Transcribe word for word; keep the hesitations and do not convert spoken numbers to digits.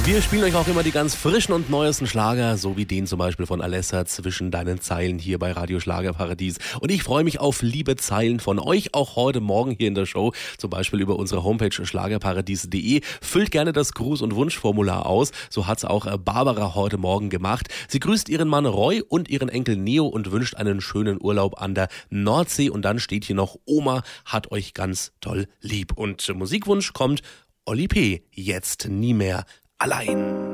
Wir spielen euch auch immer die ganz frischen und neuesten Schlager, so wie den zum Beispiel von Alessa zwischen deinen Zeilen hier bei Radio Schlagerparadies. Und ich freue mich auf liebe Zeilen von euch, auch heute Morgen hier in der Show, zum Beispiel über unsere Homepage schlagerparadies punkt de. Füllt gerne das Gruß- und Wunschformular aus, so hat's auch Barbara heute Morgen gemacht. Sie grüßt ihren Mann Roy und ihren Enkel Neo und wünscht einen schönen Urlaub an der Nordsee. Und dann steht hier noch, Oma hat euch ganz toll lieb. Und Musikwunsch kommt Oli P., jetzt nie mehr allein.